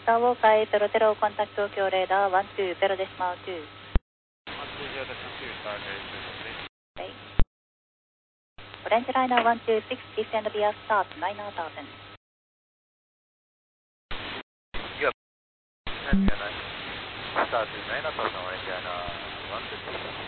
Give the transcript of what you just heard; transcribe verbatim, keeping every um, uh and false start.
Star Walker, zero zero, contact Tokyo radar, one two zero decimal two. one two zero decimal two, target two. Okay. Orange liner one two six, descend via start, nine thousand. You are, start nine thousand, orange liner one two six.